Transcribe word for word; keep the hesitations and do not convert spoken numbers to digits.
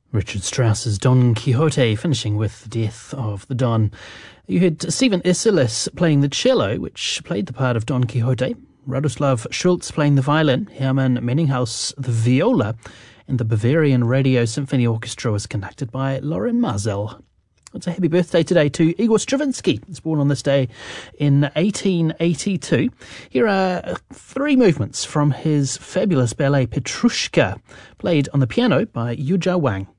Richard Strauss's Don Quixote, finishing with the death of the Don. You had Stephen Isserlis playing the cello, which played the part of Don Quixote, Radoslav Schulz playing the violin, Hermann Menninghaus the viola, and the Bavarian Radio Symphony Orchestra was conducted by Loren Marzel. It's a happy birthday today to Igor Stravinsky. He was born on this day in eighteen eighty-two. Here are three movements from his fabulous ballet Petrushka, played on the piano by Yuja Wang.